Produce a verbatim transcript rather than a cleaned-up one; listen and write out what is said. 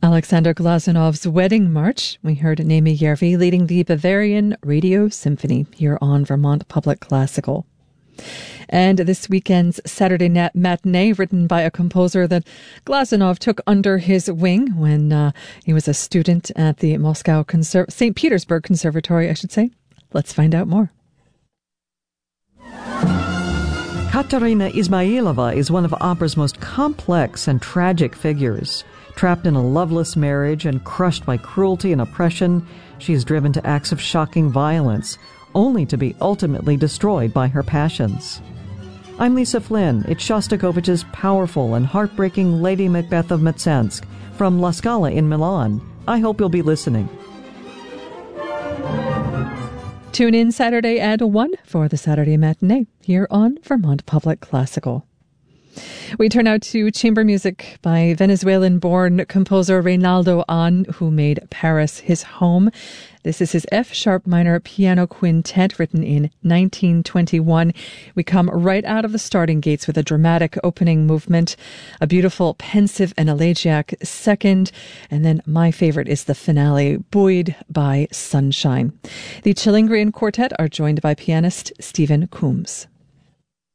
Alexander Glazunov's Wedding March. We heard Naomi Järvi leading the Bavarian Radio Symphony here on Vermont Public Classical. And this weekend's Saturday Nat Matinee, written by a composer that Glazunov took under his wing when uh, he was a student at the Moscow Conser- Saint Petersburg Conservatory, I should say. Let's find out more. Katerina Izmailova is one of opera's most complex and tragic figures. Trapped in a loveless marriage and crushed by cruelty and oppression, she is driven to acts of shocking violence, only to be ultimately destroyed by her passions. I'm Lisa Flynn. It's Shostakovich's powerful and heartbreaking Lady Macbeth of Mtsensk from La Scala in Milan. I hope you'll be listening. Tune in Saturday at one for the Saturday Matinee here on Vermont Public Classical. We turn now to chamber music by Venezuelan-born composer Reynaldo Ahn, who made Paris his home. This is his F-sharp minor piano quintet written in nineteen twenty-one. We come right out of the starting gates with a dramatic opening movement, a beautiful pensive and elegiac second, and then my favorite is the finale, buoyed by sunshine. The Chilingrian Quartet are joined by pianist Stephen Coombs.